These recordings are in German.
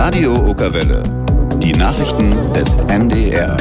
Radio Okerwelle. Die Nachrichten des NDR.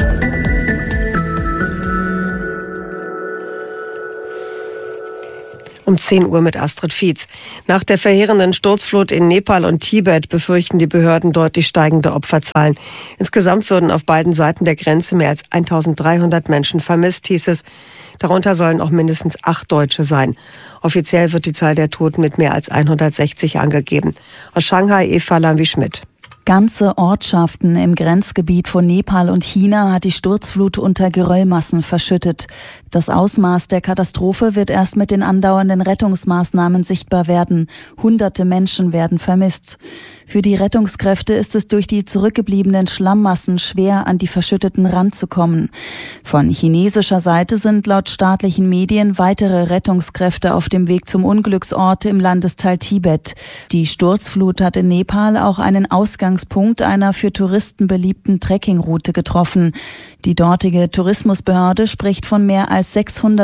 Um 10 Uhr mit Astrid Fietz. Nach der verheerenden Sturzflut in Nepal und Tibet befürchten die Behörden deutlich steigende Opferzahlen. Insgesamt würden auf beiden Seiten der Grenze mehr als 1300 Menschen vermisst, hieß es. Darunter sollen auch mindestens 8 Deutsche sein. Offiziell wird die Zahl der Toten mit mehr als 160 angegeben. Aus Shanghai Eva Lambi-Schmidt. Ganze Ortschaften im Grenzgebiet von Nepal und China hat die Sturzflut unter Geröllmassen verschüttet. Das Ausmaß der Katastrophe wird erst mit den andauernden Rettungsmaßnahmen sichtbar werden. Hunderte Menschen werden vermisst. Für die Rettungskräfte ist es durch die zurückgebliebenen Schlammmassen schwer, an die verschütteten ranzukommen. Von chinesischer Seite sind laut staatlichen Medien weitere Rettungskräfte auf dem Weg zum Unglücksort im Landesteil Tibet. Die Sturzflut hat in Nepal auch einen Ausgangspunkt einer für Touristen beliebten Trekkingroute getroffen. Die dortige Tourismusbehörde spricht von mehr als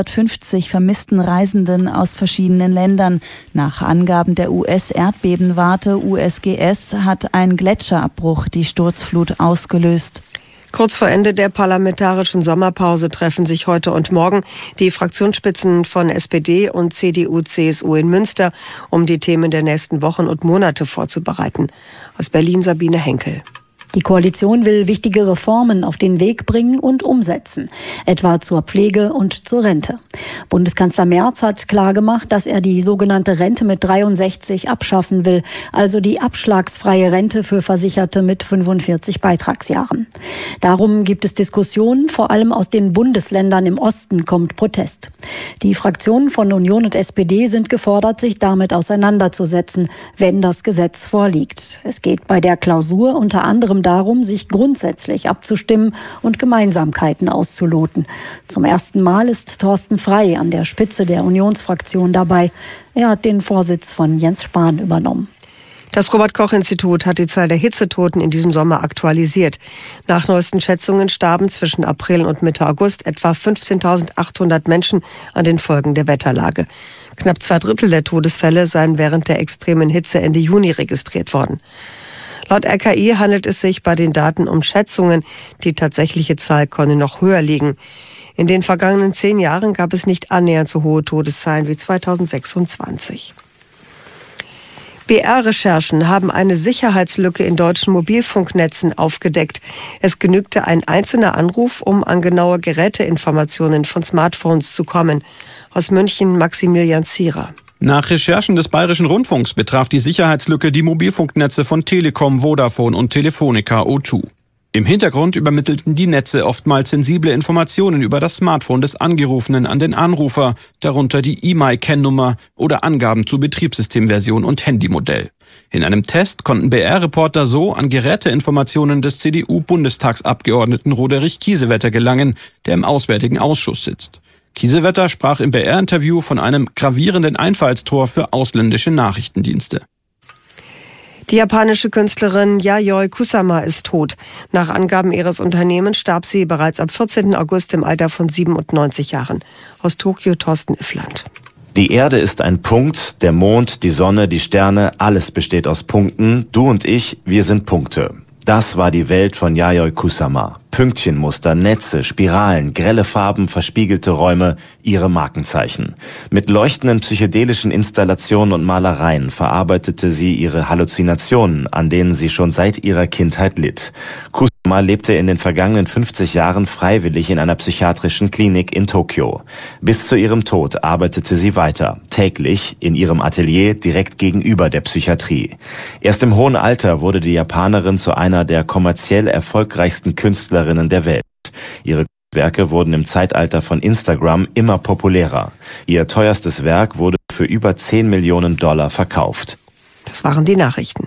650 vermissten Reisenden aus verschiedenen Ländern. Nach Angaben der US-Erdbebenwarte USGS hat ein Gletscherabbruch die Sturzflut ausgelöst. Kurz vor Ende der parlamentarischen Sommerpause treffen sich heute und morgen die Fraktionsspitzen von SPD und CDU-CSU in Münster, um die Themen der nächsten Wochen und Monate vorzubereiten. Aus Berlin Sabine Henkel. Die Koalition will wichtige Reformen auf den Weg bringen und umsetzen, etwa zur Pflege und zur Rente. Bundeskanzler Merz hat klargemacht, dass er die sogenannte Rente mit 63 abschaffen will, also die abschlagsfreie Rente für Versicherte mit 45 Beitragsjahren. Darum gibt es Diskussionen, vor allem aus den Bundesländern im Osten kommt Protest. Die Fraktionen von Union und SPD sind gefordert, sich damit auseinanderzusetzen, wenn das Gesetz vorliegt. Es geht bei der Klausur unter anderem darum, sich grundsätzlich abzustimmen und Gemeinsamkeiten auszuloten. Zum ersten Mal ist Thorsten Frey an der Spitze der Unionsfraktion dabei. Er hat den Vorsitz von Jens Spahn übernommen. Das Robert-Koch-Institut hat die Zahl der Hitzetoten in diesem Sommer aktualisiert. Nach neuesten Schätzungen starben zwischen April und Mitte August etwa 15.800 Menschen an den Folgen der Wetterlage. Knapp 2/3 der Todesfälle seien während der extremen Hitze Ende Juni registriert worden. Laut RKI handelt es sich bei den Daten um Schätzungen. Die tatsächliche Zahl könne noch höher liegen. In den vergangenen 10 Jahren gab es nicht annähernd so hohe Todeszahlen wie 2026. BR-Recherchen haben eine Sicherheitslücke in deutschen Mobilfunknetzen aufgedeckt. Es genügte ein einzelner Anruf, um an genaue Geräteinformationen von Smartphones zu kommen. Aus München Maximilian Zierer. Nach Recherchen des Bayerischen Rundfunks betraf die Sicherheitslücke die Mobilfunknetze von Telekom, Vodafone und Telefonica O2. Im Hintergrund übermittelten die Netze oftmals sensible Informationen über das Smartphone des Angerufenen an den Anrufer, darunter die IMEI-Kennnummer oder Angaben zu Betriebssystemversion und Handymodell. In einem Test konnten BR-Reporter so an Geräteinformationen des CDU-Bundestagsabgeordneten Roderich Kiesewetter gelangen, der im Auswärtigen Ausschuss sitzt. Kiesewetter sprach im BR-Interview von einem gravierenden Einfallstor für ausländische Nachrichtendienste. Die japanische Künstlerin Yayoi Kusama ist tot. Nach Angaben ihres Unternehmens starb sie bereits am 14. August im Alter von 97 Jahren. Aus Tokio Thorsten Iffland. Die Erde ist ein Punkt, der Mond, die Sonne, die Sterne, alles besteht aus Punkten. Du und ich, wir sind Punkte. Das war die Welt von Yayoi Kusama. Pünktchenmuster, Netze, Spiralen, grelle Farben, verspiegelte Räume, ihre Markenzeichen. Mit leuchtenden psychedelischen Installationen und Malereien verarbeitete sie ihre Halluzinationen, an denen sie schon seit ihrer Kindheit litt. Kusama lebte in den vergangenen 50 Jahren freiwillig in einer psychiatrischen Klinik in Tokio. Bis zu ihrem Tod arbeitete sie weiter, täglich in ihrem Atelier direkt gegenüber der Psychiatrie. Erst im hohen Alter wurde die Japanerin zu einer der kommerziell erfolgreichsten Künstlerinnen der Welt. Ihre Werke wurden im Zeitalter von Instagram immer populärer. Ihr teuerstes Werk wurde für über $10 Millionen verkauft. Das waren die Nachrichten.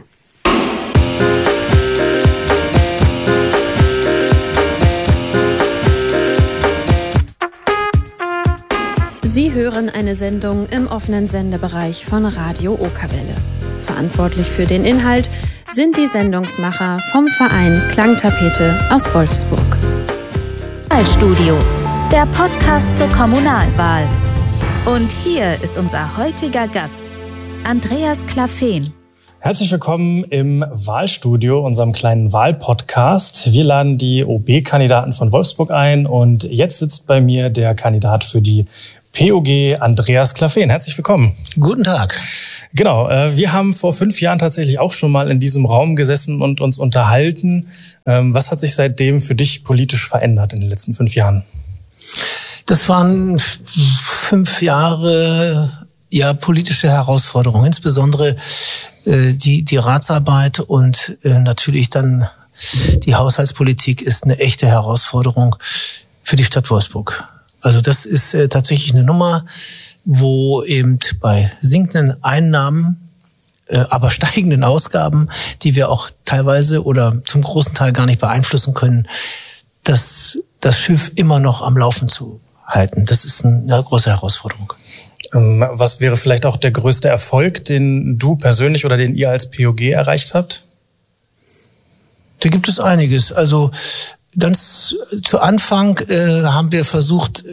Sie hören eine Sendung im offenen Sendebereich von Radio Okerwelle. Verantwortlich für den Inhalt sind die Sendungsmacher vom Verein Klangtapete aus Wolfsburg. Wahlstudio, der Podcast zur Kommunalwahl. Und hier ist unser heutiger Gast, Andreas Klaffeen. Herzlich willkommen im Wahlstudio, unserem kleinen Wahlpodcast. Wir laden die OB-Kandidaten von Wolfsburg ein und jetzt sitzt bei mir der Kandidat für die POG, Andreas Klaffeen. Herzlich willkommen. Guten Tag. Genau, wir haben vor 5 Jahren tatsächlich auch schon mal in diesem Raum gesessen und uns unterhalten. Was hat sich seitdem für dich politisch verändert in den letzten 5 Jahren? Das waren 5 Jahre politische Herausforderungen, insbesondere die Ratsarbeit und natürlich dann die Haushaltspolitik ist eine echte Herausforderung für die Stadt Wolfsburg. Also das ist tatsächlich eine Nummer, wo eben bei sinkenden Einnahmen, aber steigenden Ausgaben, die wir auch teilweise oder zum großen Teil gar nicht beeinflussen können, das Schiff immer noch am Laufen zu halten. Das ist eine große Herausforderung. Was wäre vielleicht auch der größte Erfolg, den du persönlich oder den ihr als POG erreicht habt? Da gibt es einiges. Also ganz zu Anfang haben wir versucht,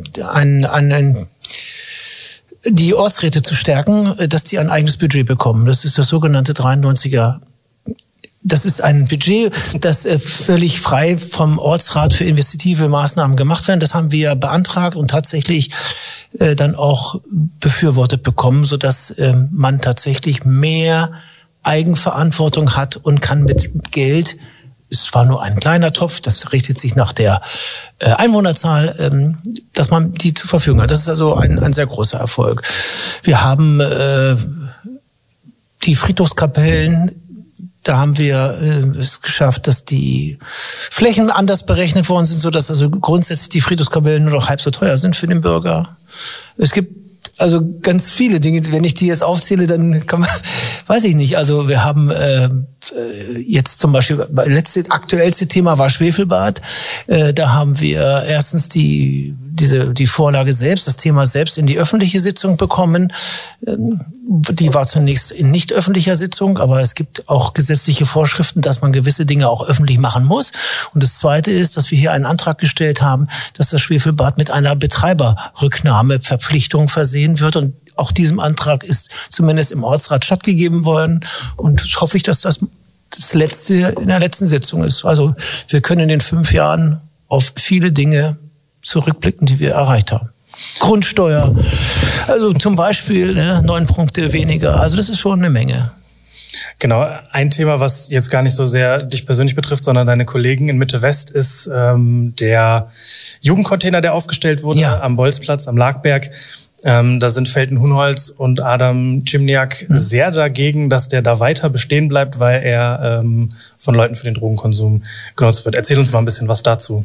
die Ortsräte zu stärken, dass die ein eigenes Budget bekommen. Das ist das sogenannte 93er. Das ist ein Budget, das völlig frei vom Ortsrat für investitive Maßnahmen gemacht werden. Das haben wir beantragt und tatsächlich dann auch befürwortet bekommen, sodass man tatsächlich mehr Eigenverantwortung hat und kann mit Geld, es war nur ein kleiner Topf, das richtet sich nach der Einwohnerzahl, dass man die zur Verfügung hat. Das ist also ein sehr großer Erfolg. Wir haben die Friedhofskapellen, da haben wir es geschafft, dass die Flächen anders berechnet worden sind, sodass also grundsätzlich die Friedhofskapellen nur noch halb so teuer sind für den Bürger. Es gibt also ganz viele Dinge, wenn ich die jetzt aufzähle, dann kann man, weiß ich nicht. Also wir haben jetzt zum Beispiel, das aktuellste Thema war Schwefelbad. Da haben wir erstens die Vorlage selbst, das Thema selbst in die öffentliche Sitzung bekommen. Die war zunächst in nicht öffentlicher Sitzung, aber es gibt auch gesetzliche Vorschriften, dass man gewisse Dinge auch öffentlich machen muss. Und das Zweite ist, dass wir hier einen Antrag gestellt haben, dass das Schwefelbad mit einer Betreiberrücknahmeverpflichtung versehen wird. Und auch diesem Antrag ist zumindest im Ortsrat stattgegeben worden. Und hoffe ich, dass das letzte in der letzten Sitzung ist. Also wir können in den 5 Jahren auf viele Dinge zurückblicken, die wir erreicht haben. Grundsteuer, also zum Beispiel 9 Punkte weniger. Also das ist schon eine Menge. Genau, ein Thema, was jetzt gar nicht so sehr dich persönlich betrifft, sondern deine Kollegen in Mitte West, ist der Jugendcontainer, der aufgestellt wurde am Bolzplatz, am Lagberg. Da sind Felten Hunholz und Adam Chimniak sehr dagegen, dass der da weiter bestehen bleibt, weil er von Leuten für den Drogenkonsum genutzt wird. Erzähl uns mal ein bisschen was dazu.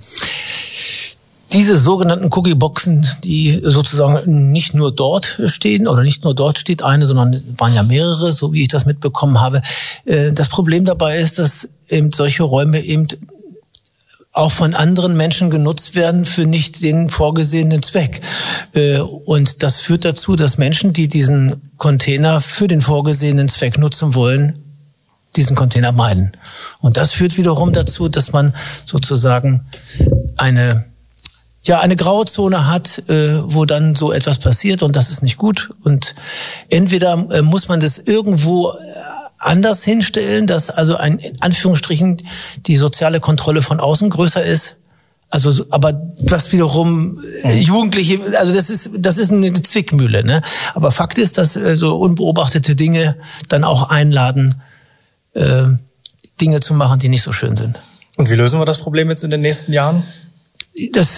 Diese sogenannten Cookie-Boxen, die sozusagen nicht nur dort stehen, oder nicht nur dort steht eine, sondern waren ja mehrere, so wie ich das mitbekommen habe. Das Problem dabei ist, dass eben solche Räume eben auch von anderen Menschen genutzt werden für nicht den vorgesehenen Zweck. Und das führt dazu, dass Menschen, die diesen Container für den vorgesehenen Zweck nutzen wollen, diesen Container meiden. Und das führt wiederum dazu, dass man sozusagen eine Grauzone hat, wo dann so etwas passiert, und das ist nicht gut. Und entweder muss man das irgendwo anders hinstellen, dass also in Anführungsstrichen die soziale Kontrolle von außen größer ist. Also, aber was wiederum Jugendliche, also das ist eine Zwickmühle, ne? Aber Fakt ist, dass so unbeobachtete Dinge dann auch einladen, Dinge zu machen, die nicht so schön sind. Und wie lösen wir das Problem jetzt in den nächsten Jahren? Das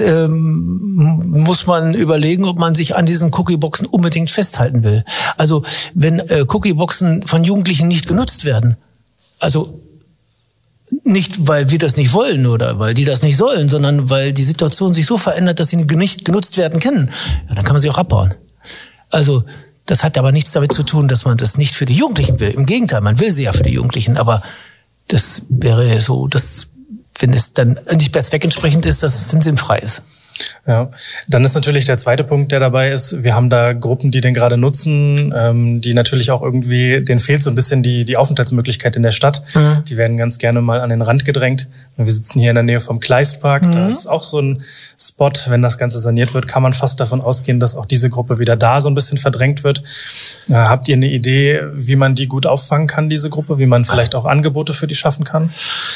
muss man überlegen, ob man sich an diesen Cookie-Boxen unbedingt festhalten will. Also wenn Cookie-Boxen von Jugendlichen nicht genutzt werden, also nicht, weil wir das nicht wollen oder weil die das nicht sollen, sondern weil die Situation sich so verändert, dass sie nicht genutzt werden können, ja, dann kann man sie auch abbauen. Also das hat aber nichts damit zu tun, dass man das nicht für die Jugendlichen will. Im Gegenteil, man will sie ja für die Jugendlichen, aber das wäre so, wenn es dann nicht mehr zweckentsprechend ist, dass es dann sinnfrei ist. Ja, dann ist natürlich der zweite Punkt, der dabei ist, wir haben da Gruppen, die den gerade nutzen, die natürlich auch irgendwie, denen fehlt so ein bisschen die Aufenthaltsmöglichkeit in der Stadt. Mhm. Die werden ganz gerne mal an den Rand gedrängt. Wir sitzen hier in der Nähe vom Kleistpark. Mhm. Da ist auch so ein Spot, wenn das Ganze saniert wird, kann man fast davon ausgehen, dass auch diese Gruppe wieder da so ein bisschen verdrängt wird. Habt ihr eine Idee, wie man die gut auffangen kann, diese Gruppe, wie man vielleicht auch Angebote für die schaffen kann?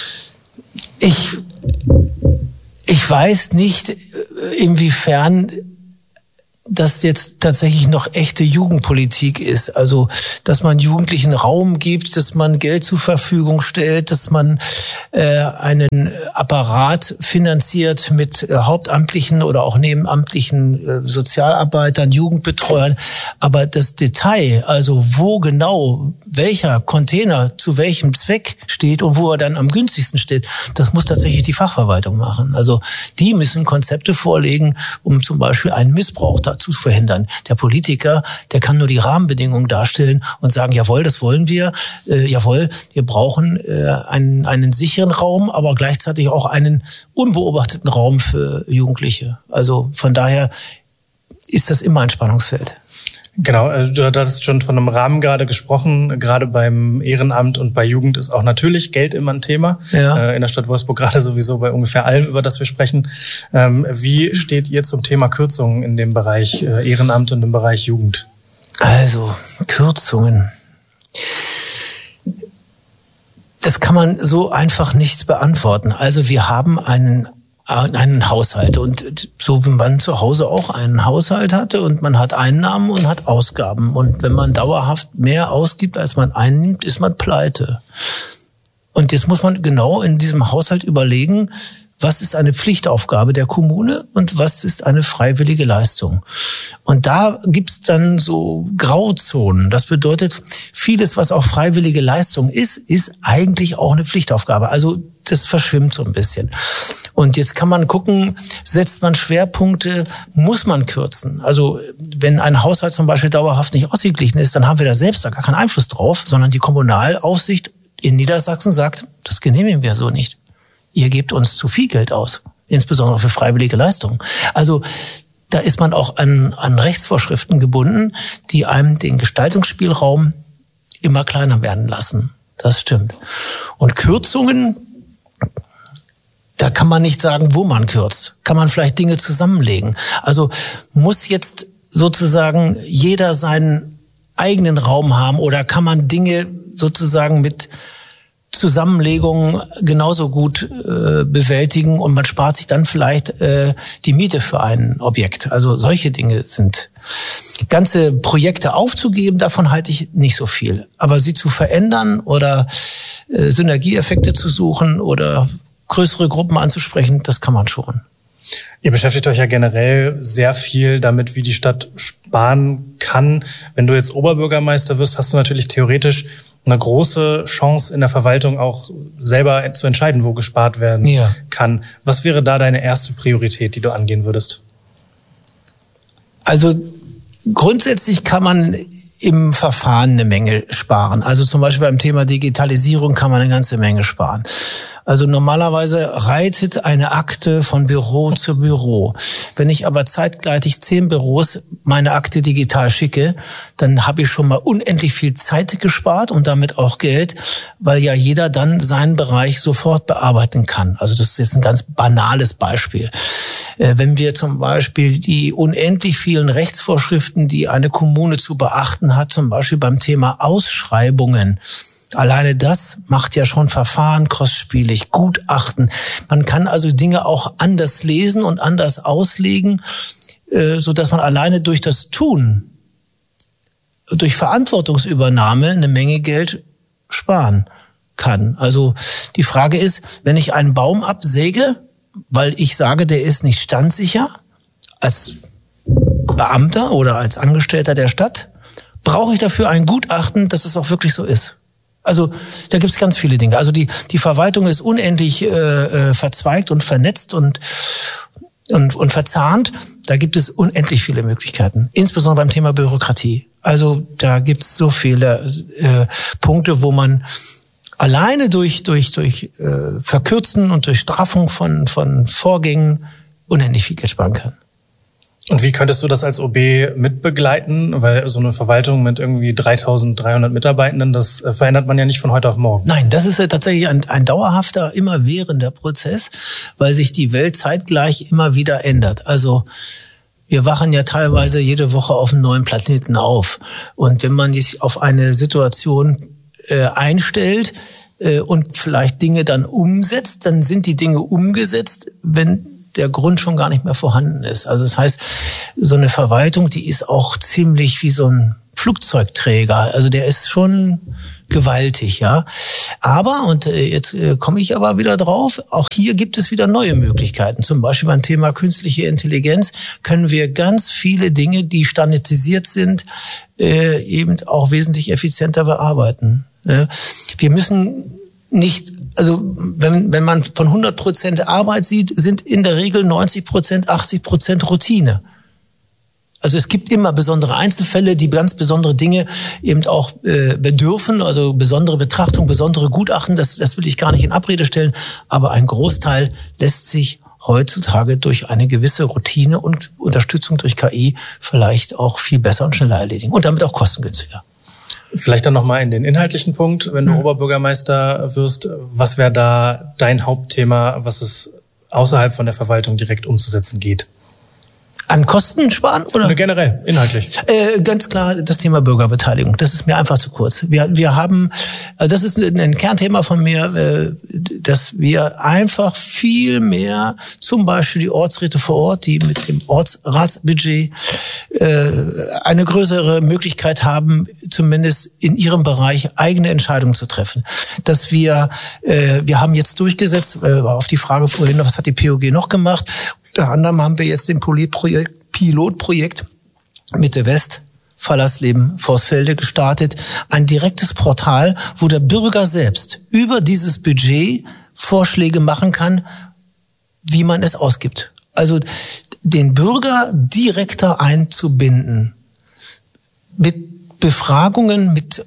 Ich weiß nicht, inwiefern das jetzt tatsächlich noch echte Jugendpolitik ist. Also, dass man Jugendlichen Raum gibt, dass man Geld zur Verfügung stellt, dass man einen Apparat finanziert mit hauptamtlichen oder auch nebenamtlichen Sozialarbeitern, Jugendbetreuern. Aber das Detail, also wo genau welcher Container zu welchem Zweck steht und wo er dann am günstigsten steht, das muss tatsächlich die Fachverwaltung machen. Also die müssen Konzepte vorlegen, um zum Beispiel einen Missbrauch zu verhindern. Der Politiker, der kann nur die Rahmenbedingungen darstellen und sagen, jawohl, das wollen wir, jawohl, wir brauchen einen sicheren Raum, aber gleichzeitig auch einen unbeobachteten Raum für Jugendliche. Also von daher ist das immer ein Spannungsfeld. Genau, du hattest schon von einem Rahmen gerade gesprochen. Gerade beim Ehrenamt und bei Jugend ist auch natürlich Geld immer ein Thema. Ja. In der Stadt Wolfsburg gerade sowieso bei ungefähr allem, über das wir sprechen. Wie steht ihr zum Thema Kürzungen in dem Bereich Ehrenamt und im Bereich Jugend? Also, Kürzungen. Das kann man so einfach nicht beantworten. Also wir haben einen Haushalt. Und so wie man zu Hause auch einen Haushalt hatte und man hat Einnahmen und hat Ausgaben. Und wenn man dauerhaft mehr ausgibt, als man einnimmt, ist man pleite. Und jetzt muss man genau in diesem Haushalt überlegen, was ist eine Pflichtaufgabe der Kommune und was ist eine freiwillige Leistung. Und da gibt's dann so Grauzonen. Das bedeutet, vieles, was auch freiwillige Leistung ist eigentlich auch eine Pflichtaufgabe. Also das verschwimmt so ein bisschen. Und jetzt kann man gucken, setzt man Schwerpunkte, muss man kürzen. Also wenn ein Haushalt zum Beispiel dauerhaft nicht ausgeglichen ist, dann haben wir da selbst da gar keinen Einfluss drauf, sondern die Kommunalaufsicht in Niedersachsen sagt, das genehmigen wir so nicht. Ihr gebt uns zu viel Geld aus, insbesondere für freiwillige Leistungen. Also da ist man auch an Rechtsvorschriften gebunden, die einem den Gestaltungsspielraum immer kleiner werden lassen. Das stimmt. Und Kürzungen, da kann man nicht sagen, wo man kürzt. Kann man vielleicht Dinge zusammenlegen. Also muss jetzt sozusagen jeder seinen eigenen Raum haben oder kann man Dinge sozusagen mit Zusammenlegungen genauso gut bewältigen und man spart sich dann vielleicht die Miete für ein Objekt. Also solche Dinge sind. Ganze Projekte aufzugeben, davon halte ich nicht so viel. Aber sie zu verändern oder Synergieeffekte zu suchen oder größere Gruppen anzusprechen, das kann man schon. Ihr beschäftigt euch ja generell sehr viel damit, wie die Stadt sparen kann. Wenn du jetzt Oberbürgermeister wirst, hast du natürlich theoretisch eine große Chance in der Verwaltung auch selber zu entscheiden, wo gespart werden kann. Was wäre da deine erste Priorität, die du angehen würdest? Also grundsätzlich kann man im Verfahren eine Menge sparen. Also zum Beispiel beim Thema Digitalisierung kann man eine ganze Menge sparen. Also normalerweise reitet eine Akte von Büro zu Büro. Wenn ich aber zeitgleich 10 Büros meine Akte digital schicke, dann habe ich schon mal unendlich viel Zeit gespart und damit auch Geld, weil ja jeder dann seinen Bereich sofort bearbeiten kann. Also das ist jetzt ein ganz banales Beispiel. Wenn wir zum Beispiel die unendlich vielen Rechtsvorschriften, die eine Kommune zu beachten hat, zum Beispiel beim Thema Ausschreibungen, alleine das macht ja schon Verfahren kostspielig, Gutachten. Man kann also Dinge auch anders lesen und anders auslegen, so dass man alleine durch das Tun, durch Verantwortungsübernahme eine Menge Geld sparen kann. Also die Frage ist, wenn ich einen Baum absäge, weil ich sage, der ist nicht standsicher, als Beamter oder als Angestellter der Stadt, brauche ich dafür ein Gutachten, dass es auch wirklich so ist. Also da gibt es ganz viele Dinge. Also die Verwaltung ist unendlich verzweigt und vernetzt und verzahnt. Da gibt es unendlich viele Möglichkeiten, insbesondere beim Thema Bürokratie. Also da gibt es so viele Punkte, wo man alleine durch Verkürzen und durch Straffung von Vorgängen unendlich viel Geld sparen kann. Und wie könntest du das als OB mitbegleiten? Weil so eine Verwaltung mit irgendwie 3.300 Mitarbeitenden, das verändert man ja nicht von heute auf morgen. Nein, das ist ja tatsächlich ein dauerhafter, immerwährender Prozess, weil sich die Welt zeitgleich immer wieder ändert. Also wir wachen ja teilweise jede Woche auf einem neuen Planeten auf. Und wenn man sich auf eine Situation einstellt und vielleicht Dinge dann umsetzt, dann sind die Dinge umgesetzt, wenn der Grund schon gar nicht mehr vorhanden ist. Also das heißt, so eine Verwaltung, die ist auch ziemlich wie so ein Flugzeugträger. Also der ist schon gewaltig, ja. Aber, und jetzt komme ich aber wieder drauf, auch hier gibt es wieder neue Möglichkeiten. Zum Beispiel beim Thema künstliche Intelligenz können wir ganz viele Dinge, die standardisiert sind, eben auch wesentlich effizienter bearbeiten. Wir müssen nicht, also wenn man von 100% Arbeit sieht, sind in der Regel 90%, 80% Routine. Also es gibt immer besondere Einzelfälle, die ganz besondere Dinge eben auch bedürfen, also besondere Betrachtung, besondere Gutachten, das will ich gar nicht in Abrede stellen, aber ein Großteil lässt sich heutzutage durch eine gewisse Routine und Unterstützung durch KI vielleicht auch viel besser und schneller erledigen und damit auch kostengünstiger. Vielleicht dann nochmal in den inhaltlichen Punkt, wenn du Oberbürgermeister wirst, was wäre da dein Hauptthema, was es außerhalb von der Verwaltung direkt umzusetzen geht? An Kosten sparen oder? Generell, inhaltlich. Ganz klar das Thema Bürgerbeteiligung. Das ist mir einfach zu kurz. Wir haben, also das ist ein Kernthema von mir, dass wir einfach viel mehr, zum Beispiel die Ortsräte vor Ort, die mit dem Ortsratsbudget eine größere Möglichkeit haben, zumindest in ihrem Bereich eigene Entscheidungen zu treffen. Dass wir haben jetzt durchgesetzt, auf die Frage vorhin, was hat die POG noch gemacht? Unter anderem haben wir jetzt den Pilotprojekt Mitte West, Fallersleben, Vorsfelde gestartet. Ein direktes Portal, wo der Bürger selbst über dieses Budget Vorschläge machen kann, wie man es ausgibt. Also den Bürger direkter einzubinden mit Befragungen, mit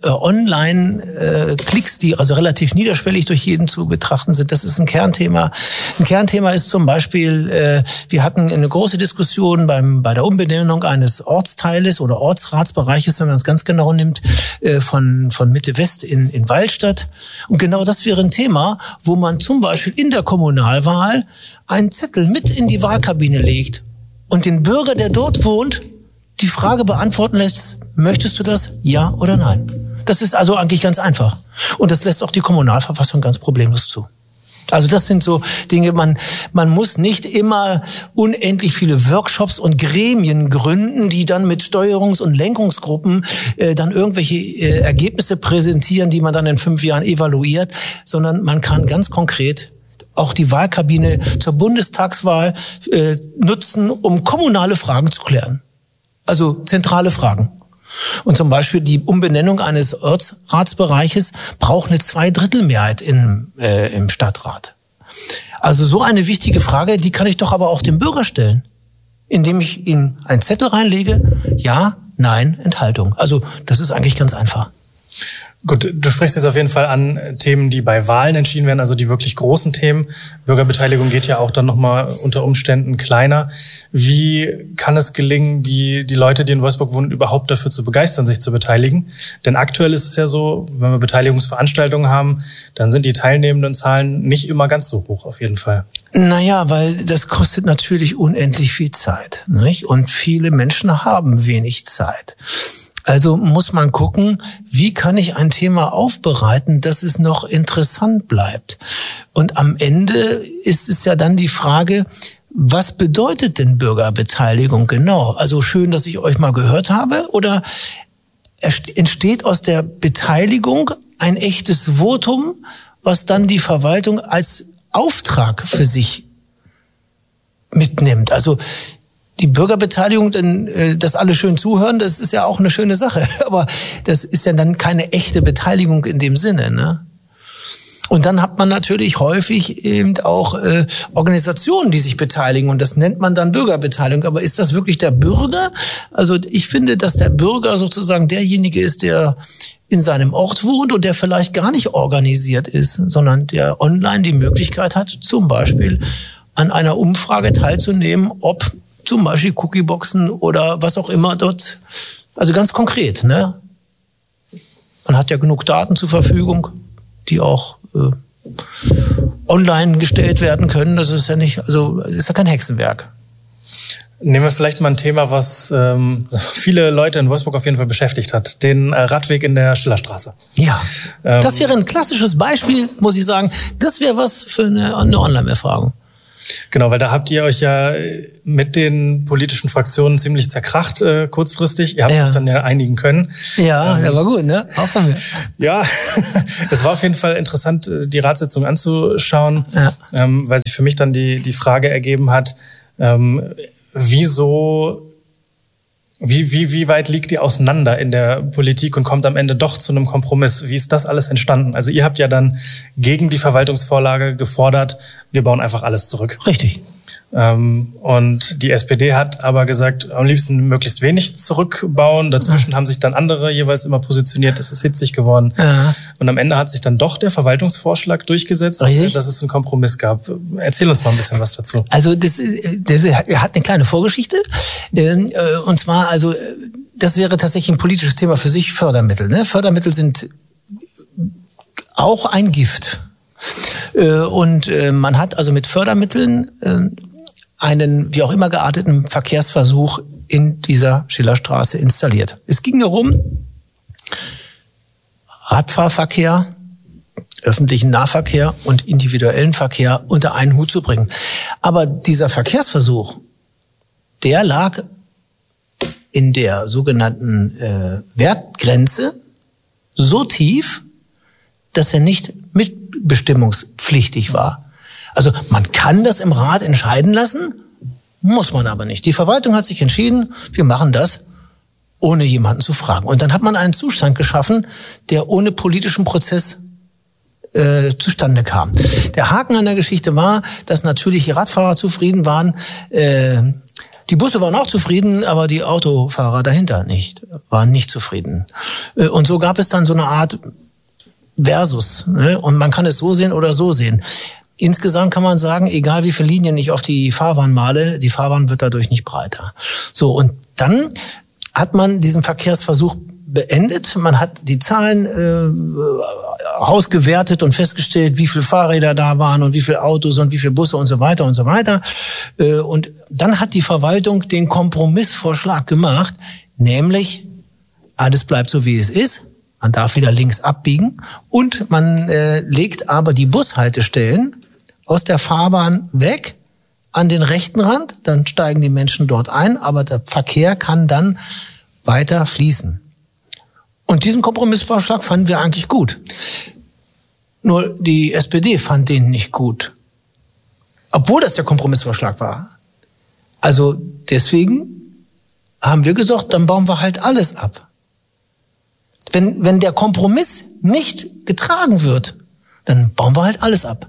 Online-Klicks, die also relativ niederschwellig durch jeden zu betrachten sind. Das ist ein Kernthema. Ein Kernthema ist zum Beispiel, wir hatten eine große Diskussion bei der Umbenennung eines Ortsteiles oder Ortsratsbereiches, wenn man es ganz genau nimmt, von Mitte West in Waldstadt. Und genau das wäre ein Thema, wo man zum Beispiel in der Kommunalwahl einen Zettel mit in die Wahlkabine legt und den Bürger, der dort wohnt, die Frage beantworten lässt: Möchtest du das? Ja oder nein? Das ist also eigentlich ganz einfach. Und das lässt auch die Kommunalverfassung ganz problemlos zu. Also das sind so Dinge, man muss nicht immer unendlich viele Workshops und Gremien gründen, die dann mit Steuerungs- und Lenkungsgruppen dann irgendwelche Ergebnisse präsentieren, die man dann in 5 Jahren evaluiert, sondern man kann ganz konkret auch die Wahlkabine zur Bundestagswahl nutzen, um kommunale Fragen zu klären. Also zentrale Fragen. Und zum Beispiel die Umbenennung eines Ortsratsbereiches braucht eine 2/3 im Stadtrat. Also so eine wichtige Frage, die kann ich doch aber auch dem Bürger stellen, indem ich ihm einen Zettel reinlege: Ja, nein, Enthaltung. Also das ist eigentlich ganz einfach. Gut, du sprichst jetzt auf jeden Fall an Themen, die bei Wahlen entschieden werden, also die wirklich großen Themen. Bürgerbeteiligung geht ja auch dann nochmal unter Umständen kleiner. Wie kann es gelingen, die Leute, die in Wolfsburg wohnen, überhaupt dafür zu begeistern, sich zu beteiligen? Denn aktuell ist es ja so, wenn wir Beteiligungsveranstaltungen haben, dann sind die teilnehmenden Zahlen nicht immer ganz so hoch, auf jeden Fall. Naja, weil das kostet natürlich unendlich viel Zeit, nicht? Und viele Menschen haben wenig Zeit. Also muss man gucken, wie kann ich ein Thema aufbereiten, dass es noch interessant bleibt. Und am Ende ist es ja dann die Frage, was bedeutet denn Bürgerbeteiligung genau? Also schön, dass ich euch mal gehört habe, oder entsteht aus der Beteiligung ein echtes Votum, was dann die Verwaltung als Auftrag für sich mitnimmt? Also die Bürgerbeteiligung, denn dass alle schön zuhören, das ist ja auch eine schöne Sache. Aber das ist ja dann keine echte Beteiligung in dem Sinne, ne? Und dann hat man natürlich häufig eben auch Organisationen, die sich beteiligen, und das nennt man dann Bürgerbeteiligung. Aber ist das wirklich der Bürger? Also ich finde, dass der Bürger sozusagen derjenige ist, der in seinem Ort wohnt und der vielleicht gar nicht organisiert ist, sondern der online die Möglichkeit hat, zum Beispiel an einer Umfrage teilzunehmen, ob zum Beispiel Cookieboxen oder was auch immer dort, also ganz konkret, ne? Man hat ja genug Daten zur Verfügung, die auch online gestellt werden können. Das ist ja nicht, also ist ja kein Hexenwerk. Nehmen wir vielleicht mal ein Thema, was viele Leute in Wolfsburg auf jeden Fall beschäftigt hat. Den Radweg in der Schillerstraße. Ja, das wäre ein klassisches Beispiel, muss ich sagen. Das wäre was für eine Online-Befragung. Genau, weil da habt ihr euch ja mit den politischen Fraktionen ziemlich zerkracht kurzfristig. Ihr habt euch dann ja einigen können. Ja, der war gut, ne? Auch von mir. Ja, es war auf jeden Fall interessant, die Ratssitzung anzuschauen, weil sich für mich dann die Frage ergeben hat, wie weit liegt ihr auseinander in der Politik und kommt am Ende doch zu einem Kompromiss? Wie ist das alles entstanden? Also ihr habt ja dann gegen die Verwaltungsvorlage gefordert, wir bauen einfach alles zurück. Richtig. Und die SPD hat aber gesagt, am liebsten möglichst wenig zurückbauen. Dazwischen haben sich dann andere jeweils immer positioniert. Es ist hitzig geworden. Ja. Und am Ende hat sich dann doch der Verwaltungsvorschlag durchgesetzt, dass es einen Kompromiss gab. Erzähl uns mal ein bisschen was dazu. Also das hat eine kleine Vorgeschichte. Und zwar, also das wäre tatsächlich ein politisches Thema für sich, Fördermittel. Ne? Fördermittel sind auch ein Gift. Und man hat also mit Fördermitteln einen, wie auch immer gearteten Verkehrsversuch in dieser Schillerstraße installiert. Es ging darum, Radfahrverkehr, öffentlichen Nahverkehr und individuellen Verkehr unter einen Hut zu bringen. Aber dieser Verkehrsversuch, der lag in der sogenannten Wertgrenze so tief, dass er nicht mitbestimmungspflichtig war. Also man kann das im Rat entscheiden lassen, muss man aber nicht. Die Verwaltung hat sich entschieden, wir machen das, ohne jemanden zu fragen. Und dann hat man einen Zustand geschaffen, der ohne politischen Prozess zustande kam. Der Haken an der Geschichte war, dass natürlich die Radfahrer zufrieden waren, die Busse waren auch zufrieden, aber die Autofahrer dahinter waren nicht zufrieden. Und so gab es dann so eine Art Versus, ne? Und man kann es so sehen oder so sehen. Insgesamt kann man sagen, egal wie viele Linien ich auf die Fahrbahn male, die Fahrbahn wird dadurch nicht breiter. So, und dann hat man diesen Verkehrsversuch beendet. Man hat die Zahlen ausgewertet und festgestellt, wie viele Fahrräder da waren und wie viele Autos und wie viele Busse und so weiter und so weiter. Und dann hat die Verwaltung den Kompromissvorschlag gemacht, nämlich alles bleibt so, wie es ist. Man darf wieder links abbiegen und man legt aber die Bushaltestellen aus der Fahrbahn weg an den rechten Rand. Dann steigen die Menschen dort ein, aber der Verkehr kann dann weiter fließen. Und diesen Kompromissvorschlag fanden wir eigentlich gut. Nur die SPD fand den nicht gut. Obwohl das der Kompromissvorschlag war. Also deswegen haben wir gesagt, dann bauen wir halt alles ab. Wenn der Kompromiss nicht getragen wird, dann bauen wir halt alles ab.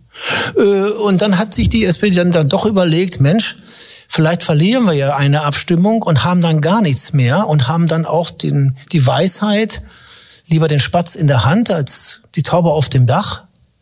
Und dann hat sich die SPD dann doch überlegt, Mensch, vielleicht verlieren wir ja eine Abstimmung und haben dann gar nichts mehr und haben dann auch die Weisheit, lieber den Spatz in der Hand als die Taube auf dem Dach,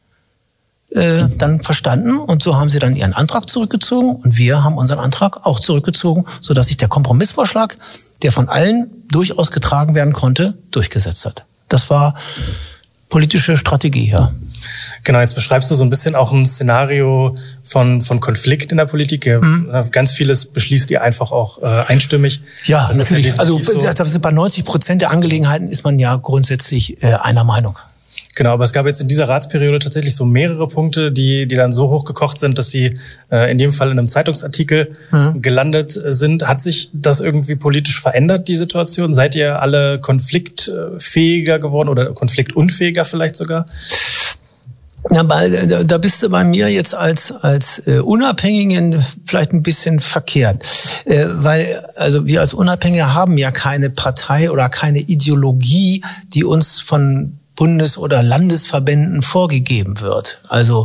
dann verstanden. Und so haben sie dann ihren Antrag zurückgezogen und wir haben unseren Antrag auch zurückgezogen, sodass sich der Kompromissvorschlag, der von allen durchaus getragen werden konnte, durchgesetzt hat. Das war politische Strategie, ja. Genau, jetzt beschreibst du so ein bisschen auch ein Szenario von Konflikt in der Politik. Ganz vieles beschließt ihr einfach auch einstimmig. Ja, das natürlich. Ja also so. Bei 90% der Angelegenheiten ist man ja grundsätzlich einer Meinung. Genau, aber es gab jetzt in dieser Ratsperiode tatsächlich so mehrere Punkte, die dann so hochgekocht sind, dass sie in jedem Fall in einem Zeitungsartikel gelandet sind. Hat sich das irgendwie politisch verändert, die Situation? Seid ihr alle konfliktfähiger geworden oder konfliktunfähiger vielleicht sogar? Ja, da bist du bei mir jetzt als Unabhängigen vielleicht ein bisschen verkehrt. Weil, also wir als Unabhängige haben ja keine Partei oder keine Ideologie, die uns von Bundes- oder Landesverbänden vorgegeben wird. Also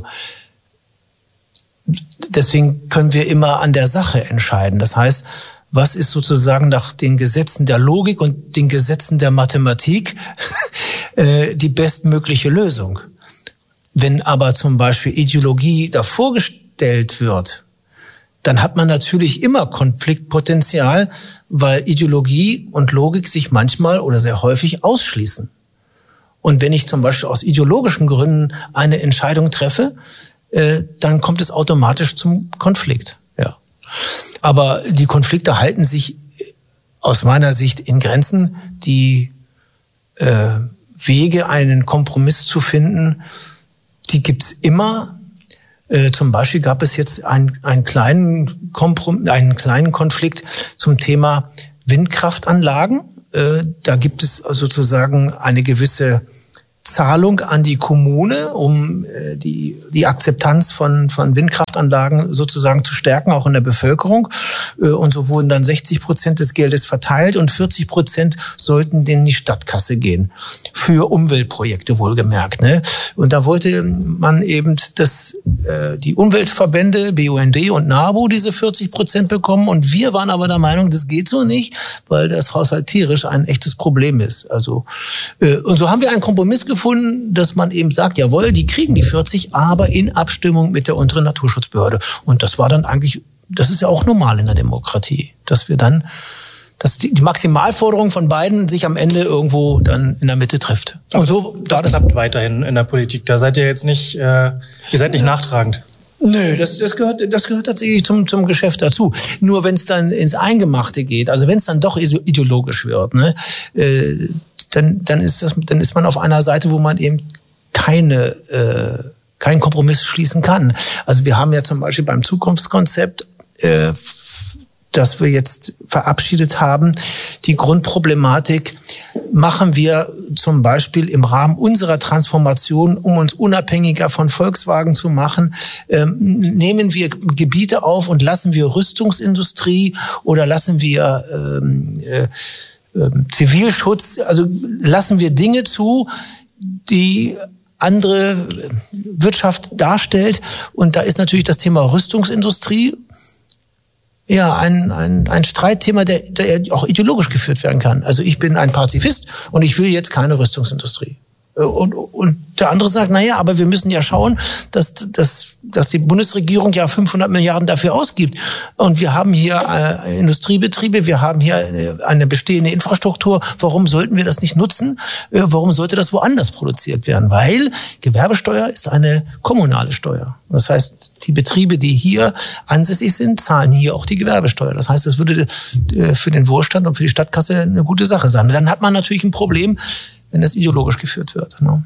deswegen können wir immer an der Sache entscheiden. Das heißt, was ist sozusagen nach den Gesetzen der Logik und den Gesetzen der Mathematik die bestmögliche Lösung? Wenn aber zum Beispiel Ideologie davor aufgestellt wird, dann hat man natürlich immer Konfliktpotenzial, weil Ideologie und Logik sich manchmal oder sehr häufig ausschließen. Und wenn ich zum Beispiel aus ideologischen Gründen eine Entscheidung treffe, dann kommt es automatisch zum Konflikt. Ja. Aber die Konflikte halten sich aus meiner Sicht in Grenzen. Die Wege, einen Kompromiss zu finden, die gibt's immer. Zum Beispiel gab es jetzt einen kleinen Konflikt zum Thema Windkraftanlagen. Da gibt es sozusagen eine gewisse Zahlung an die Kommune, um die Akzeptanz von Windkraftanlagen sozusagen zu stärken, auch in der Bevölkerung. Und so wurden dann 60% des Geldes verteilt und 40% sollten in die Stadtkasse gehen. Für Umweltprojekte wohlgemerkt. Ne? Und da wollte man eben, dass die Umweltverbände, BUND und NABU diese 40% bekommen. Und wir waren aber der Meinung, das geht so nicht, weil das haushalterisch ein echtes Problem ist. Also, und so haben wir einen Kompromiss gefunden, dass man eben sagt, jawohl, die kriegen die 40, aber in Abstimmung mit der unteren Naturschutzbehörde. Und das war dann eigentlich, das ist ja auch normal in der Demokratie, dass wir dann, dass die Maximalforderung von beiden sich am Ende irgendwo dann in der Mitte trifft. Und so, das klappt weiterhin in der Politik. Da seid ihr jetzt nicht, ihr seid nicht nachtragend. Nö, das gehört tatsächlich zum Geschäft dazu. Nur wenn es dann ins Eingemachte geht, also wenn es dann doch ideologisch wird, ne, dann ist man auf einer Seite, wo man eben keinen Kompromiss schließen kann. Also wir haben ja zum Beispiel beim Zukunftskonzept, das wir jetzt verabschiedet haben, die Grundproblematik machen wir zum Beispiel im Rahmen unserer Transformation, um uns unabhängiger von Volkswagen zu machen, nehmen wir Gebiete auf und lassen wir Rüstungsindustrie oder lassen wir Zivilschutz, also lassen wir Dinge zu, die andere Wirtschaft darstellt. Und da ist natürlich das Thema Rüstungsindustrie ja ein Streitthema, der auch ideologisch geführt werden kann. Also ich bin ein Pazifist und ich will jetzt keine Rüstungsindustrie. Und der andere sagt, naja, aber wir müssen ja schauen, dass die Bundesregierung ja 500 Milliarden dafür ausgibt. Und wir haben hier Industriebetriebe, wir haben hier eine bestehende Infrastruktur. Warum sollten wir das nicht nutzen? Warum sollte das woanders produziert werden? Weil Gewerbesteuer ist eine kommunale Steuer. Das heißt, die Betriebe, die hier ansässig sind, zahlen hier auch die Gewerbesteuer. Das heißt, es würde für den Wohlstand und für die Stadtkasse eine gute Sache sein. Dann hat man natürlich ein Problem, wenn das ideologisch geführt wird. Ne?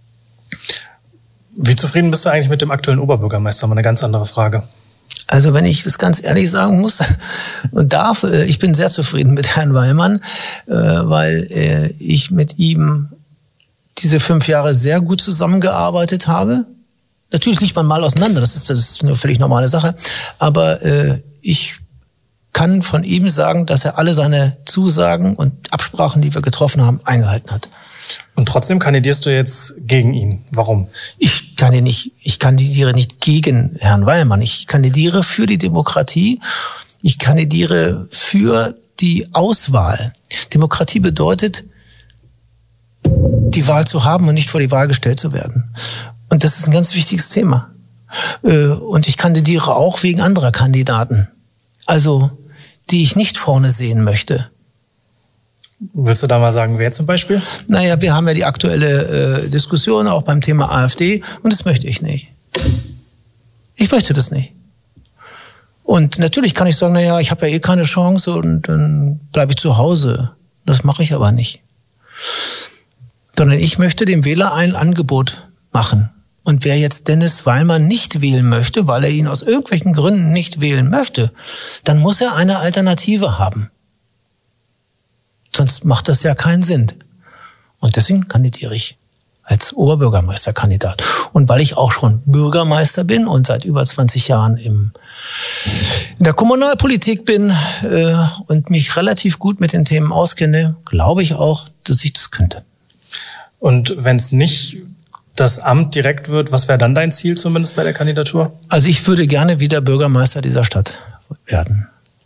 Wie zufrieden bist du eigentlich mit dem aktuellen Oberbürgermeister? Mal eine ganz andere Frage. Also wenn ich das ganz ehrlich sagen muss und darf, ich bin sehr zufrieden mit Herrn Wallmann, weil ich mit ihm diese 5 Jahre sehr gut zusammengearbeitet habe. Natürlich liegt man mal auseinander, das ist eine völlig normale Sache, aber ich kann von ihm sagen, dass er alle seine Zusagen und Absprachen, die wir getroffen haben, eingehalten hat. Und trotzdem kandidierst du jetzt gegen ihn. Warum? Ich kandidiere nicht gegen Herrn Wallmann. Ich kandidiere für die Demokratie. Ich kandidiere für die Auswahl. Demokratie bedeutet, die Wahl zu haben und nicht vor die Wahl gestellt zu werden. Und das ist ein ganz wichtiges Thema. Und ich kandidiere auch wegen anderer Kandidaten. Also, die ich nicht vorne sehen möchte. Willst du da mal sagen, wer zum Beispiel? Naja, wir haben ja die aktuelle Diskussion auch beim Thema AfD und das möchte ich nicht. Ich möchte das nicht. Und natürlich kann ich sagen, naja, ich habe ja eh keine Chance und dann bleibe ich zu Hause. Das mache ich aber nicht. Sondern ich möchte dem Wähler ein Angebot machen. Und wer jetzt Dennis Wallmann nicht wählen möchte, weil er ihn aus irgendwelchen Gründen nicht wählen möchte, dann muss er eine Alternative haben. Sonst macht das ja keinen Sinn. Und deswegen kandidiere ich als Oberbürgermeisterkandidat. Und weil ich auch schon Bürgermeister bin und seit über 20 Jahren in der Kommunalpolitik bin und mich relativ gut mit den Themen auskenne, glaube ich auch, dass ich das könnte. Und wenn es nicht das Amt direkt wird, was wäre dann dein Ziel zumindest bei der Kandidatur? Also ich würde gerne wieder Bürgermeister dieser Stadt werden.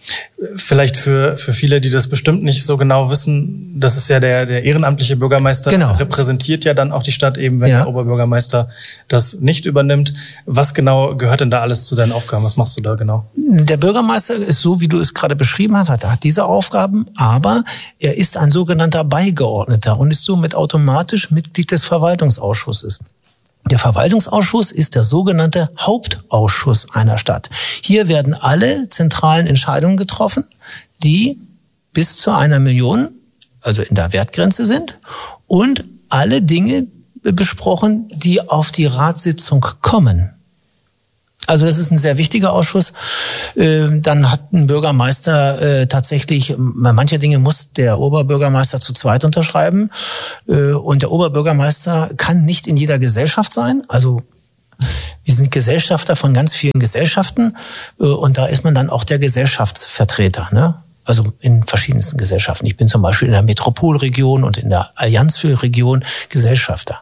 Vielleicht für viele, die das bestimmt nicht so genau wissen, das ist ja der ehrenamtliche Bürgermeister, repräsentiert ja dann auch die Stadt eben, wenn der Oberbürgermeister das nicht übernimmt. Was genau gehört denn da alles zu deinen Aufgaben? Was machst du da genau? Der Bürgermeister ist so, wie du es gerade beschrieben hast, er hat diese Aufgaben, aber er ist ein sogenannter Beigeordneter und ist somit automatisch Mitglied des Verwaltungsausschusses. Der Verwaltungsausschuss ist der sogenannte Hauptausschuss einer Stadt. Hier werden alle zentralen Entscheidungen getroffen, die bis zu 1 Million, also in der Wertgrenze sind, und alle Dinge besprochen, die auf die Ratssitzung kommen. Also das ist ein sehr wichtiger Ausschuss. Dann hat ein Bürgermeister tatsächlich, manche Dinge muss der Oberbürgermeister zu zweit unterschreiben. Und der Oberbürgermeister kann nicht in jeder Gesellschaft sein. Also wir sind Gesellschafter von ganz vielen Gesellschaften. Und da ist man dann auch der Gesellschaftsvertreter, ne? Also in verschiedensten Gesellschaften. Ich bin zum Beispiel in der Metropolregion und in der Allianz für Region Gesellschafter.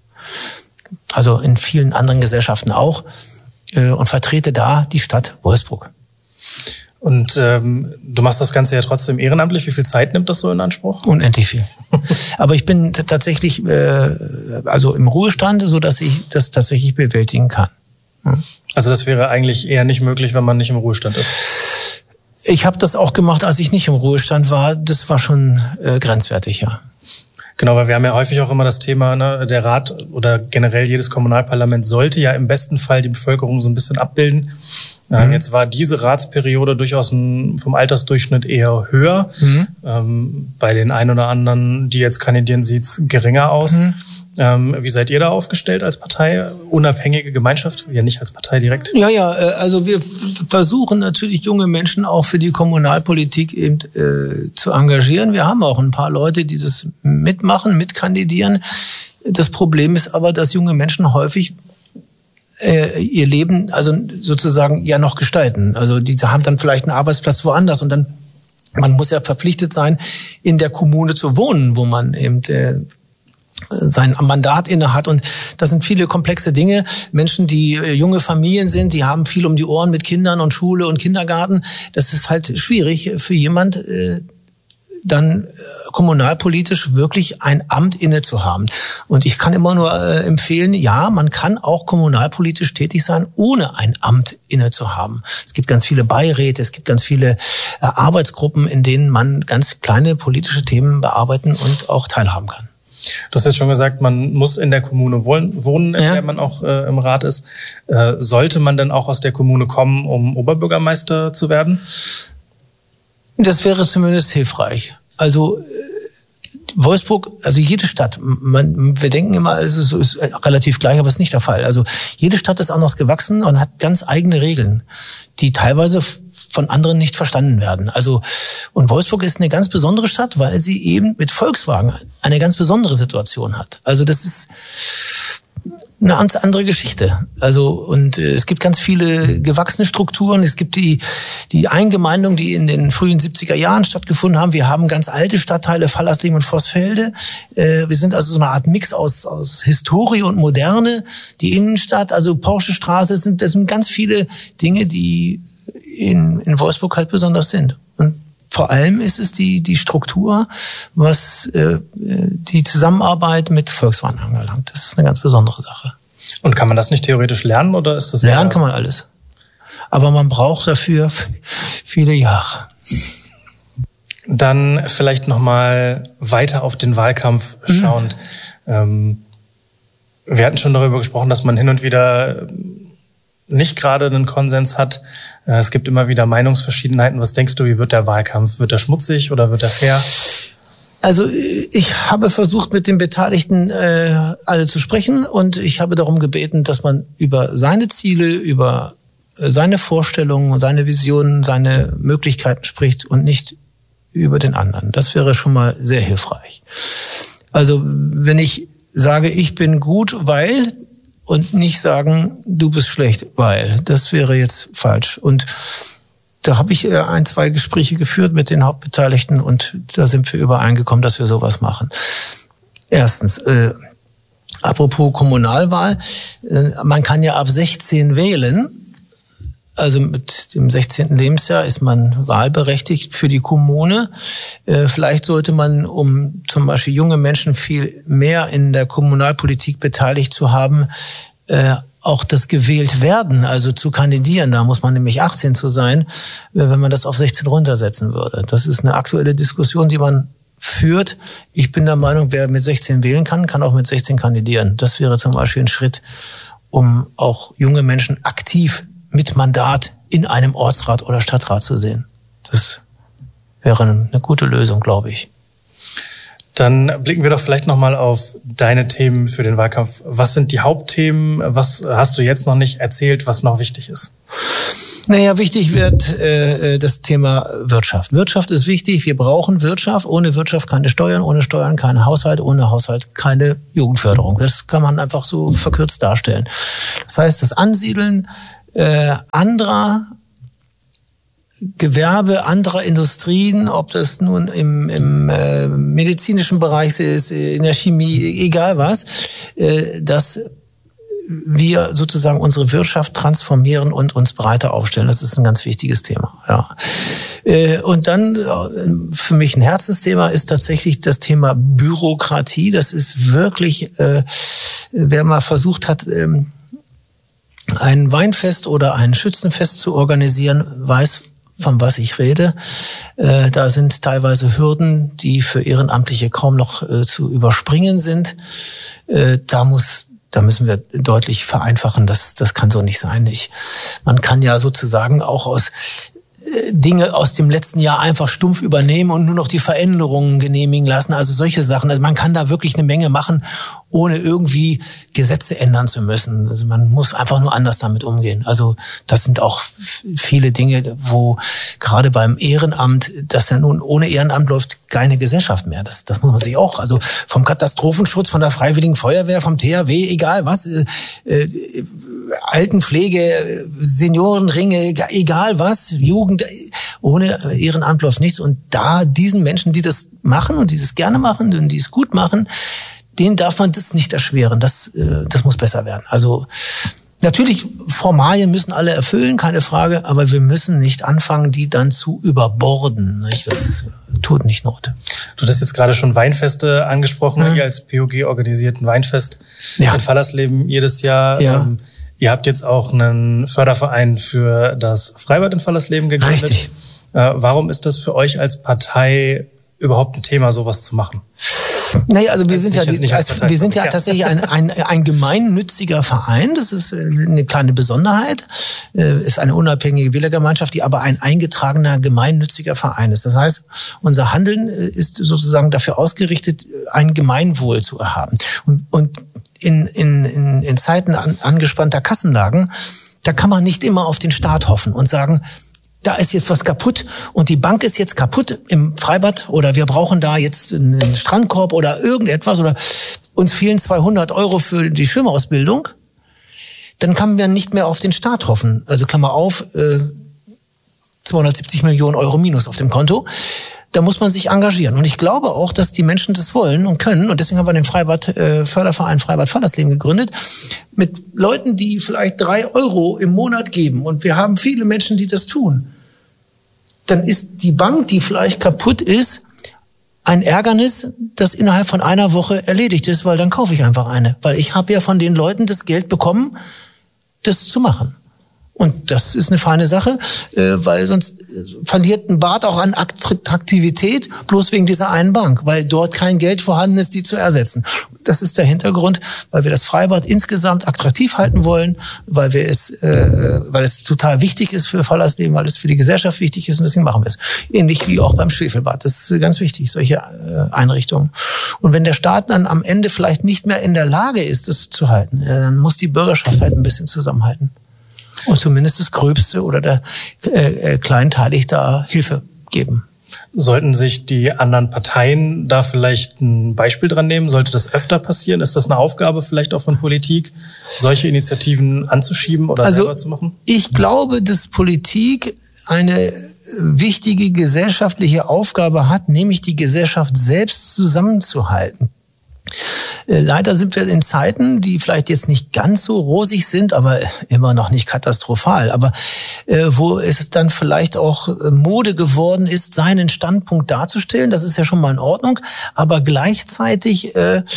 Also in vielen anderen Gesellschaften auch. Und vertrete da die Stadt Wolfsburg. Und du machst das Ganze ja trotzdem ehrenamtlich. Wie viel Zeit nimmt das so in Anspruch? Unendlich viel. Aber ich bin tatsächlich also im Ruhestand, so dass ich das tatsächlich bewältigen kann. Also das wäre eigentlich eher nicht möglich, wenn man nicht im Ruhestand ist? Ich habe das auch gemacht, als ich nicht im Ruhestand war. Das war schon grenzwertig, ja. Genau, weil wir haben ja häufig auch immer das Thema, ne, der Rat oder generell jedes Kommunalparlament sollte ja im besten Fall die Bevölkerung so ein bisschen abbilden. Jetzt war diese Ratsperiode durchaus vom Altersdurchschnitt eher höher. Bei den ein oder anderen, die jetzt kandidieren, sieht's geringer aus. Wie seid ihr da aufgestellt als Partei? Unabhängige Gemeinschaft? Ja, nicht als Partei direkt. Ja, also wir versuchen natürlich junge Menschen auch für die Kommunalpolitik eben zu engagieren. Wir haben auch ein paar Leute, die das mitmachen, mitkandidieren. Das Problem ist aber, dass junge Menschen häufig ihr Leben also sozusagen ja noch gestalten. Also diese haben dann vielleicht einen Arbeitsplatz woanders und dann man muss ja verpflichtet sein, in der Kommune zu wohnen, wo man eben sein Mandat inne hat. Und das sind viele komplexe Dinge. Menschen, die junge Familien sind, die haben viel um die Ohren mit Kindern und Schule und Kindergarten. Das ist halt schwierig für jemand, dann kommunalpolitisch wirklich ein Amt inne zu haben. Und ich kann immer nur empfehlen, ja, man kann auch kommunalpolitisch tätig sein, ohne ein Amt inne zu haben. Es gibt ganz viele Beiräte, es gibt ganz viele Arbeitsgruppen, in denen man ganz kleine politische Themen bearbeiten und auch teilhaben kann. Du hast jetzt schon gesagt, man muss in der Kommune wohnen, in der man auch im Rat ist. Sollte man denn auch aus der Kommune kommen, um Oberbürgermeister zu werden? Das wäre zumindest hilfreich. Also Wolfsburg, also jede Stadt, wir denken immer, es ist relativ gleich, aber es ist nicht der Fall. Also jede Stadt ist anders gewachsen und hat ganz eigene Regeln, die teilweise von anderen nicht verstanden werden. Also, und Wolfsburg ist eine ganz besondere Stadt, weil sie eben mit Volkswagen eine ganz besondere Situation hat. Also das ist eine ganz andere Geschichte. Also, und es gibt ganz viele gewachsene Strukturen. Es gibt die Eingemeindung, die in den frühen 70er Jahren stattgefunden haben. Wir haben ganz alte Stadtteile, Fallersleben und Vossfelde. Wir sind also so eine Art Mix aus Historie und Moderne. Die Innenstadt, also Porschestraße, das sind ganz viele Dinge, die in Wolfsburg halt besonders sind. Und vor allem ist es die Struktur, was die Zusammenarbeit mit Volkswagen angelangt. Das ist eine ganz besondere Sache. Und kann man das nicht theoretisch lernen oder ist das? Lernen kann man alles. Aber man braucht dafür viele Jahre. Dann vielleicht noch mal weiter auf den Wahlkampf schauend. Wir hatten schon darüber gesprochen, dass man hin und wieder nicht gerade einen Konsens hat. Es gibt immer wieder Meinungsverschiedenheiten. Was denkst du, wie wird der Wahlkampf? Wird er schmutzig oder wird er fair? Also ich habe versucht, mit den Beteiligten alle zu sprechen und ich habe darum gebeten, dass man über seine Ziele, über seine Vorstellungen, seine Visionen, seine Möglichkeiten spricht und nicht über den anderen. Das wäre schon mal sehr hilfreich. Also wenn ich sage, ich bin gut, weil, und nicht sagen, du bist schlecht, weil, das wäre jetzt falsch. Und da habe ich 1-2 Gespräche geführt mit den Hauptbeteiligten und da sind wir übereingekommen, dass wir sowas machen. Erstens, apropos Kommunalwahl, man kann ja ab 16 wählen. Also mit dem 16. Lebensjahr ist man wahlberechtigt für die Kommune. Vielleicht sollte man, um zum Beispiel junge Menschen viel mehr in der Kommunalpolitik beteiligt zu haben, auch das gewählt werden, also zu kandidieren. Da muss man nämlich 18 zu sein, wenn man das auf 16 runtersetzen würde. Das ist eine aktuelle Diskussion, die man führt. Ich bin der Meinung, wer mit 16 wählen kann, kann auch mit 16 kandidieren. Das wäre zum Beispiel ein Schritt, um auch junge Menschen aktiv mit Mandat in einem Ortsrat oder Stadtrat zu sehen. Das wäre eine gute Lösung, glaube ich. Dann blicken wir doch vielleicht nochmal auf deine Themen für den Wahlkampf. Was sind die Hauptthemen? Was hast du jetzt noch nicht erzählt, was noch wichtig ist? Naja, wichtig wird das Thema Wirtschaft. Wirtschaft ist wichtig. Wir brauchen Wirtschaft. Ohne Wirtschaft keine Steuern, ohne Steuern kein Haushalt, ohne Haushalt keine Jugendförderung. Das kann man einfach so verkürzt darstellen. Das heißt, das Ansiedeln anderer Gewerbe, anderer Industrien, ob das nun im medizinischen Bereich ist, in der Chemie, egal was, dass wir sozusagen unsere Wirtschaft transformieren und uns breiter aufstellen. Das ist ein ganz wichtiges Thema. Ja. Und dann für mich ein Herzensthema ist tatsächlich das Thema Bürokratie. Das ist wirklich, wer mal versucht hat, ein Weinfest oder ein Schützenfest zu organisieren, weiß, von was ich rede. Da sind teilweise Hürden, die für Ehrenamtliche kaum noch zu überspringen sind. Da müssen wir deutlich vereinfachen. Das kann so nicht sein. Man kann ja sozusagen auch Dinge aus dem letzten Jahr einfach stumpf übernehmen und nur noch die Veränderungen genehmigen lassen. Also solche Sachen. Also man kann da wirklich eine Menge machen, ohne irgendwie Gesetze ändern zu müssen. Also man muss einfach nur anders damit umgehen. Also das sind auch viele Dinge, wo gerade beim Ehrenamt, das ja nun ohne Ehrenamt läuft keine Gesellschaft mehr. Das muss man sich auch, also vom Katastrophenschutz, von der Freiwilligen Feuerwehr, vom THW, egal was, Altenpflege, Seniorenringe, egal was, Jugend, ohne Ehrenamt läuft nichts. Und da diesen Menschen, die das machen und die es gerne machen und die es gut machen, denen darf man das nicht erschweren. Das muss besser werden. Also natürlich, Formalien müssen alle erfüllen, keine Frage, aber wir müssen nicht anfangen, die dann zu überborden. Nicht? Das tut nicht Not. Du hast jetzt gerade schon Weinfeste angesprochen. Ihr als POG organisiert ein Weinfest in Fallersleben jedes Jahr. Ja. Ihr habt jetzt auch einen Förderverein für das Freibad in Fallersleben gegründet. Richtig. Warum ist das für euch als Partei überhaupt ein Thema, sowas zu machen? Naja, also wir sind ja tatsächlich ein gemeinnütziger Verein. Das ist eine kleine Besonderheit. Ist eine unabhängige Wählergemeinschaft, die aber ein eingetragener gemeinnütziger Verein ist. Das heißt, unser Handeln ist sozusagen dafür ausgerichtet, ein Gemeinwohl zu erhaben. Und in Zeiten angespannter Kassenlagen, da kann man nicht immer auf den Staat hoffen und sagen, da ist jetzt was kaputt und die Bank ist jetzt kaputt im Freibad oder wir brauchen da jetzt einen Strandkorb oder irgendetwas oder uns fehlen 200 € für die Schwimmausbildung, dann kann man nicht mehr auf den Staat hoffen. Also Klammer auf, 270 Millionen € minus auf dem Konto. Da muss man sich engagieren. Und ich glaube auch, dass die Menschen das wollen und können. Und deswegen haben wir den Förderverein Freibad Fallersleben gegründet. Mit Leuten, die vielleicht 3 € im Monat geben. Und wir haben viele Menschen, die das tun. Dann ist die Bank, die vielleicht kaputt ist, ein Ärgernis, das innerhalb von einer Woche erledigt ist, weil dann kaufe ich einfach eine. Weil ich habe ja von den Leuten das Geld bekommen, das zu machen. Und das ist eine feine Sache, weil sonst verliert ein Bad auch an Attraktivität, bloß wegen dieser einen Bank, weil dort kein Geld vorhanden ist, die zu ersetzen. Das ist der Hintergrund, weil wir das Freibad insgesamt attraktiv halten wollen, weil es total wichtig ist für Fallersleben, weil es für die Gesellschaft wichtig ist und deswegen machen wir es. Ähnlich wie auch beim Schwefelbad. Das ist ganz wichtig, solche Einrichtungen. Und wenn der Staat dann am Ende vielleicht nicht mehr in der Lage ist, das zu halten, dann muss die Bürgerschaft halt ein bisschen zusammenhalten. Und zumindest das Gröbste oder der kleinteilig da Hilfe geben. Sollten sich die anderen Parteien da vielleicht ein Beispiel dran nehmen? Sollte das öfter passieren? Ist das eine Aufgabe vielleicht auch von Politik, solche Initiativen anzuschieben oder selber zu machen? Ich glaube, dass Politik eine wichtige gesellschaftliche Aufgabe hat, nämlich die Gesellschaft selbst zusammenzuhalten. Leider sind wir in Zeiten, die vielleicht jetzt nicht ganz so rosig sind, aber immer noch nicht katastrophal. Aber wo es dann vielleicht auch Mode geworden ist, seinen Standpunkt darzustellen, das ist ja schon mal in Ordnung, aber gleichzeitig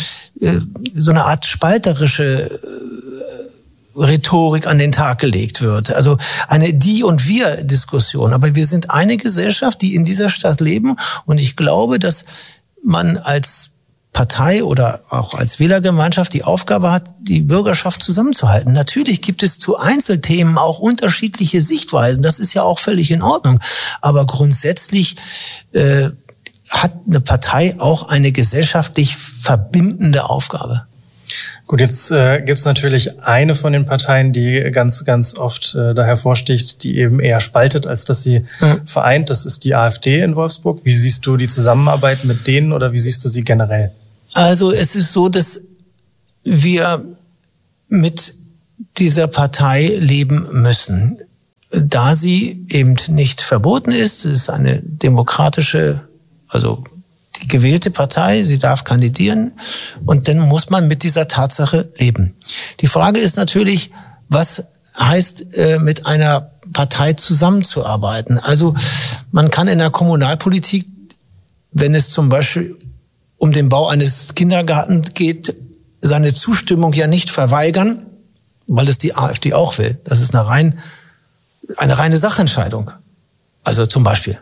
so eine Art spalterische Rhetorik an den Tag gelegt wird. Also eine Die- und Wir-Diskussion. Aber wir sind eine Gesellschaft, die in dieser Stadt leben. Und ich glaube, dass man als Partei oder auch als Wählergemeinschaft die Aufgabe hat, die Bürgerschaft zusammenzuhalten. Natürlich gibt es zu Einzelthemen auch unterschiedliche Sichtweisen. Das ist ja auch völlig in Ordnung. Aber grundsätzlich hat eine Partei auch eine gesellschaftlich verbindende Aufgabe. Gut, jetzt gibt es natürlich eine von den Parteien, die ganz, ganz oft da hervorsticht, die eben eher spaltet, als dass sie vereint. Das ist die AfD in Wolfsburg. Wie siehst du die Zusammenarbeit mit denen oder wie siehst du sie generell? Also es ist so, dass wir mit dieser Partei leben müssen, da sie eben nicht verboten ist. Es ist eine demokratische, also die gewählte Partei, sie darf kandidieren und dann muss man mit dieser Tatsache leben. Die Frage ist natürlich, was heißt mit einer Partei zusammenzuarbeiten? Also man kann in der Kommunalpolitik, wenn es zum Beispiel um den Bau eines Kindergartens geht, seine Zustimmung ja nicht verweigern, weil es die AfD auch will. Das ist eine reine Sachentscheidung. Also zum Beispiel.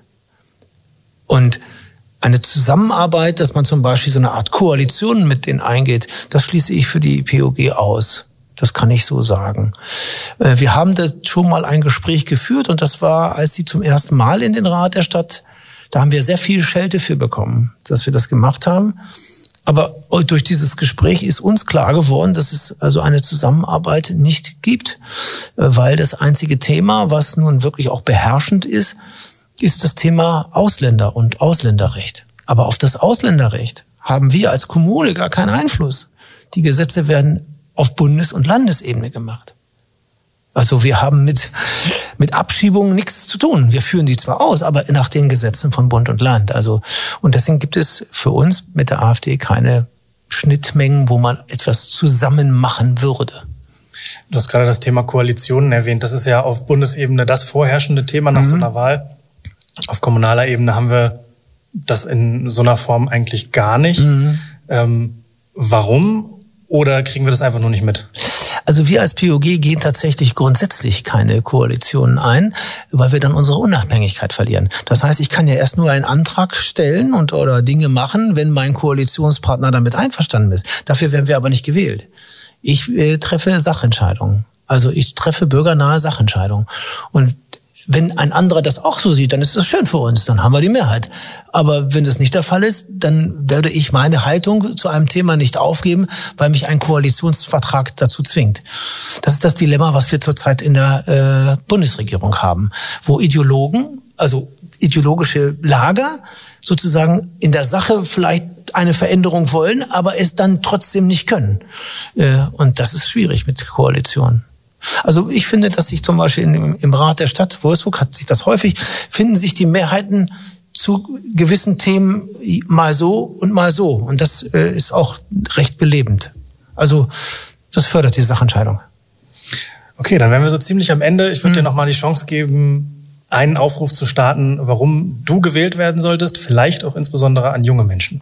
Und eine Zusammenarbeit, dass man zum Beispiel so eine Art Koalition mit denen eingeht, das schließe ich für die POG aus. Das kann ich so sagen. Wir haben da schon mal ein Gespräch geführt und das war, als sie zum ersten Mal in den Rat der Stadt, da haben wir sehr viel Schelte für bekommen, dass wir das gemacht haben. Aber durch dieses Gespräch ist uns klar geworden, dass es also eine Zusammenarbeit nicht gibt, weil das einzige Thema, was nun wirklich auch beherrschend ist das Thema Ausländer und Ausländerrecht. Aber auf das Ausländerrecht haben wir als Kommune gar keinen Einfluss. Die Gesetze werden auf Bundes- und Landesebene gemacht. Also wir haben mit Abschiebungen nichts zu tun. Wir führen die zwar aus, aber nach den Gesetzen von Bund und Land. Also, und deswegen gibt es für uns mit der AfD keine Schnittmengen, wo man etwas zusammen machen würde. Du hast gerade das Thema Koalitionen erwähnt. Das ist ja auf Bundesebene das vorherrschende Thema nach so einer Wahl. Auf kommunaler Ebene haben wir das in so einer Form eigentlich gar nicht. Warum? Oder kriegen wir das einfach nur nicht mit? Also wir als POG gehen tatsächlich grundsätzlich keine Koalitionen ein, weil wir dann unsere Unabhängigkeit verlieren. Das heißt, ich kann ja erst nur einen Antrag stellen oder Dinge machen, wenn mein Koalitionspartner damit einverstanden ist. Dafür werden wir aber nicht gewählt. Ich treffe Sachentscheidungen. Also ich treffe bürgernahe Sachentscheidungen. Und wenn ein anderer das auch so sieht, dann ist das schön für uns, dann haben wir die Mehrheit. Aber wenn das nicht der Fall ist, dann werde ich meine Haltung zu einem Thema nicht aufgeben, weil mich ein Koalitionsvertrag dazu zwingt. Das ist das Dilemma, was wir zurzeit in der Bundesregierung haben, wo Ideologen, also ideologische Lager, sozusagen in der Sache vielleicht eine Veränderung wollen, aber es dann trotzdem nicht können. Und das ist schwierig mit Koalitionen. Also ich finde, dass sich zum Beispiel im Rat der Stadt Wolfsburg hat sich das häufig, finden sich die Mehrheiten zu gewissen Themen mal so und mal so. Und das ist auch recht belebend. Also das fördert die Sachentscheidung. Okay, dann wären wir so ziemlich am Ende. Ich würde dir noch mal die Chance geben, einen Aufruf zu starten, warum du gewählt werden solltest, vielleicht auch insbesondere an junge Menschen.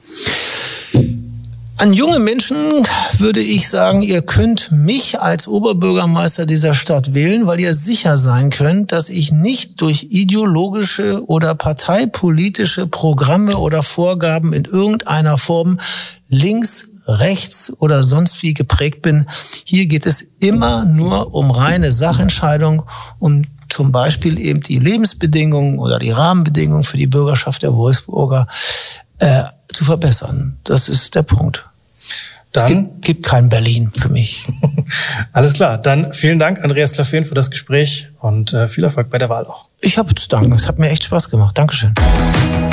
An junge Menschen würde ich sagen, ihr könnt mich als Oberbürgermeister dieser Stadt wählen, weil ihr sicher sein könnt, dass ich nicht durch ideologische oder parteipolitische Programme oder Vorgaben in irgendeiner Form links, rechts oder sonst wie geprägt bin. Hier geht es immer nur um reine Sachentscheidung, um zum Beispiel eben die Lebensbedingungen oder die Rahmenbedingungen für die Bürgerschaft der Wolfsburger zu verbessern. Das ist der Punkt. Dann es gibt kein Berlin für mich. Alles klar. Dann vielen Dank, Andreas Klaffeen, für das Gespräch und viel Erfolg bei der Wahl auch. Ich habe zu danken. Es hat mir echt Spaß gemacht. Dankeschön.